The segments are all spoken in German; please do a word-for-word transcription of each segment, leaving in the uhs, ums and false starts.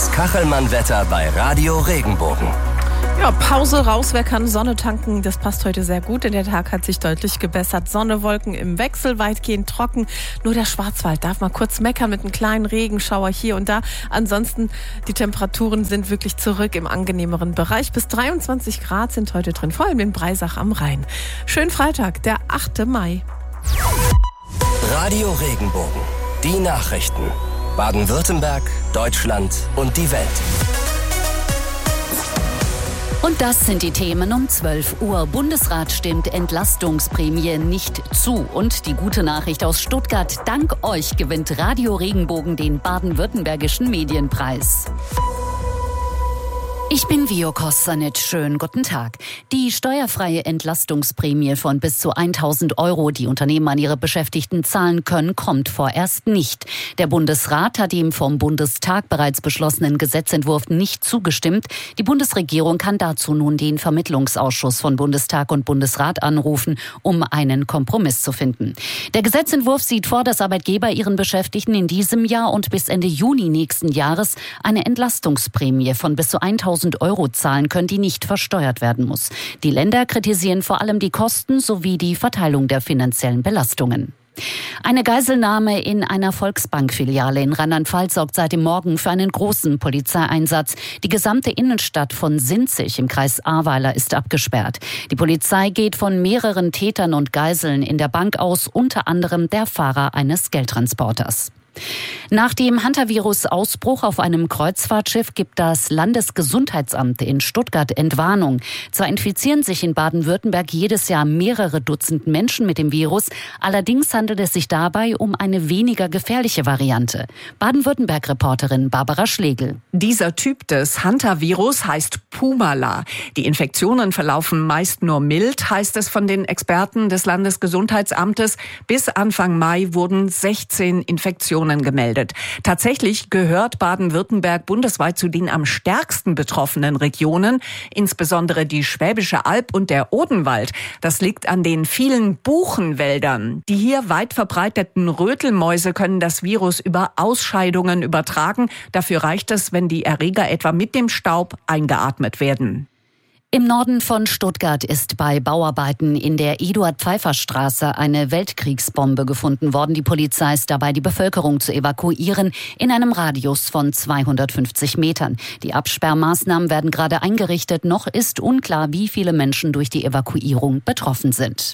Das Kachelmann-Wetter bei Radio Regenbogen. Ja, Pause raus, wer kann Sonne tanken, das passt heute sehr gut, denn der Tag hat sich deutlich gebessert. Sonne, Wolken im Wechsel, weitgehend trocken. Nur der Schwarzwald darf mal kurz meckern mit einem kleinen Regenschauer hier und da. Ansonsten, die Temperaturen sind wirklich zurück im angenehmeren Bereich. Bis dreiundzwanzig Grad sind heute drin, vor allem in Breisach am Rhein. Schönen Freitag, der achte Mai. Radio Regenbogen, die Nachrichten. Baden-Württemberg, Deutschland und die Welt. Und das sind die Themen um zwölf Uhr. Bundesrat stimmt Entlastungsprämie nicht zu. Und die gute Nachricht aus Stuttgart: Dank euch gewinnt Radio Regenbogen den baden-württembergischen Medienpreis. Ich bin Vio Kosanic. Schönen guten Tag. Die steuerfreie Entlastungsprämie von bis zu tausend Euro, die Unternehmen an ihre Beschäftigten zahlen können, kommt vorerst nicht. Der Bundesrat hat dem vom Bundestag bereits beschlossenen Gesetzentwurf nicht zugestimmt. Die Bundesregierung kann dazu nun den Vermittlungsausschuss von Bundestag und Bundesrat anrufen, um einen Kompromiss zu finden. Der Gesetzentwurf sieht vor, dass Arbeitgeber ihren Beschäftigten in diesem Jahr und bis Ende Juni nächsten Jahres eine Entlastungsprämie von bis zu tausend Euro zahlen können, die nicht versteuert werden muss. Die Länder kritisieren vor allem die Kosten sowie die Verteilung der finanziellen Belastungen. Eine Geiselnahme in einer Volksbank-Filiale in Rheinland-Pfalz sorgt seit dem Morgen für einen großen Polizeieinsatz. Die gesamte Innenstadt von Sinzig im Kreis Ahrweiler ist abgesperrt. Die Polizei geht von mehreren Tätern und Geiseln in der Bank aus, unter anderem der Fahrer eines Geldtransporters. Nach dem Hantavirus-Ausbruch auf einem Kreuzfahrtschiff gibt das Landesgesundheitsamt in Stuttgart Entwarnung. Zwar infizieren sich in Baden-Württemberg jedes Jahr mehrere Dutzend Menschen mit dem Virus, allerdings handelt es sich dabei um eine weniger gefährliche Variante. Baden-Württemberg-Reporterin Barbara Schlegel. Dieser Typ des Hantavirus heißt Pumala. Die Infektionen verlaufen meist nur mild, heißt es von den Experten des Landesgesundheitsamtes. Bis Anfang Mai wurden sechzehn Infektionen gemeldet. Tatsächlich gehört Baden-Württemberg bundesweit zu den am stärksten betroffenen Regionen, insbesondere die Schwäbische Alb und der Odenwald. Das liegt an den vielen Buchenwäldern. Die hier weit verbreiteten Rötelmäuse können das Virus über Ausscheidungen übertragen. Dafür reicht es, wenn die Erreger etwa mit dem Staub eingeatmet werden. Im Norden von Stuttgart ist bei Bauarbeiten in der Eduard-Pfeiffer-Straße eine Weltkriegsbombe gefunden worden. Die Polizei ist dabei, die Bevölkerung zu evakuieren in einem Radius von zweihundertfünfzig Metern. Die Absperrmaßnahmen werden gerade eingerichtet. Noch ist unklar, wie viele Menschen durch die Evakuierung betroffen sind.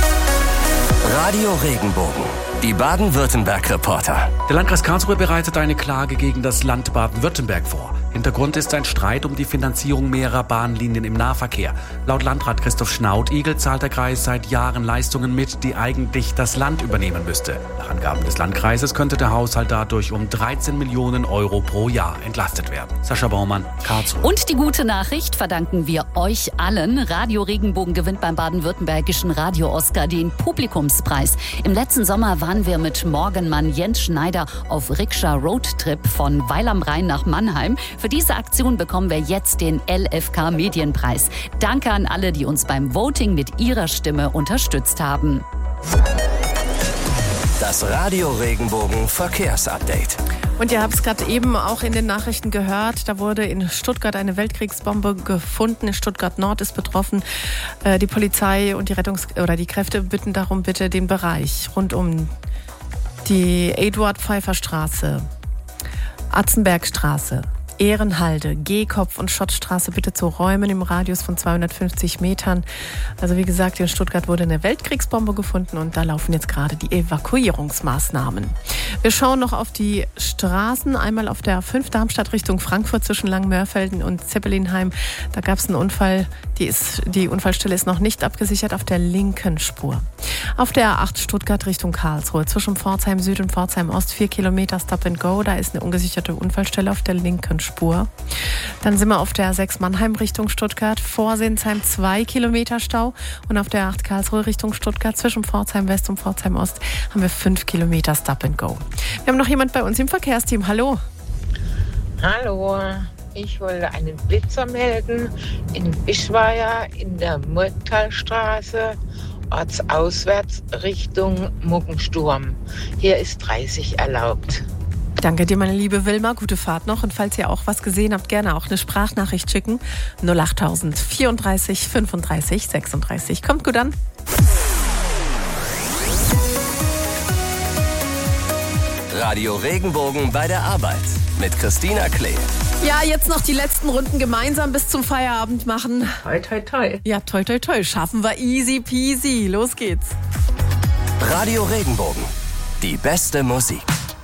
Radio Regenbogen, die Baden-Württemberg-Reporter. Der Landkreis Karlsruhe bereitet eine Klage gegen das Land Baden-Württemberg vor. Hintergrund ist ein Streit um die Finanzierung mehrerer Bahnlinien im Nahverkehr. Laut Landrat Christoph Schnaut-Igel zahlt der Kreis seit Jahren Leistungen mit, die eigentlich das Land übernehmen müsste. Nach Angaben des Landkreises könnte der Haushalt dadurch um dreizehn Millionen Euro pro Jahr entlastet werden. Sascha Baumann, Karlsruhe. Und die gute Nachricht verdanken wir euch allen. Radio Regenbogen gewinnt beim baden-württembergischen Radio-Oscar den Publikumspreis. Im letzten Sommer waren wir mit Morgenmann Jens Schneider auf Rikscha-Roadtrip von Weil am Rhein nach Mannheim. Für diese Aktion bekommen wir jetzt den L F K-Medienpreis. Danke an alle, die uns beim Voting mit ihrer Stimme unterstützt haben. Das Radio Regenbogen Verkehrsupdate. Und ihr habt es gerade eben auch in den Nachrichten gehört, da wurde in Stuttgart eine Weltkriegsbombe gefunden. Stuttgart Nord ist betroffen. Die Polizei und die Rettungs- oder die Kräfte bitten darum, bitte den Bereich rund um die Eduard-Pfeiffer-Straße, Atzenbergstraße, Ehrenhalde, Gehkopf und Schottstraße bitte zu räumen im Radius von zweihundertfünfzig Metern. Also wie gesagt, in Stuttgart wurde eine Weltkriegsbombe gefunden und da laufen jetzt gerade die Evakuierungsmaßnahmen. Wir schauen noch auf die Straßen. Einmal auf der A fünf Darmstadt Richtung Frankfurt zwischen Langmörfelden und Zeppelinheim. Da gab es einen Unfall. Die, ist, die Unfallstelle ist noch nicht abgesichert auf der linken Spur. Auf der A acht Stuttgart Richtung Karlsruhe zwischen Pforzheim Süd und Pforzheim Ost vier Kilometer Stop and Go. Da ist eine ungesicherte Unfallstelle auf der linken Spur. Dann sind wir auf der A sechs Mannheim Richtung Stuttgart vor Sinsheim zwei Kilometer Stau. Und auf der A acht Karlsruhe Richtung Stuttgart zwischen Pforzheim West und Pforzheim Ost haben wir fünf Kilometer Stop and Go. Wir haben noch jemand bei uns im Verkehrsteam. Hallo. Hallo. Ich wollte einen Blitzer melden in Bischweier in der Murgtalstraße, ortsauswärts Richtung Muggensturm. Hier ist dreißig erlaubt. Danke dir, meine liebe Wilma. Gute Fahrt noch. Und falls ihr auch was gesehen habt, gerne auch eine Sprachnachricht schicken. null achttausend vierunddreißig fünfunddreißig sechsunddreißig. Kommt gut an. Radio Regenbogen bei der Arbeit mit Christina Klee. Ja, jetzt noch die letzten Runden gemeinsam bis zum Feierabend machen. Toi, toi, toi. Ja, toi, toi, toi. Schaffen wir easy peasy. Los geht's. Radio Regenbogen. Die beste Musik.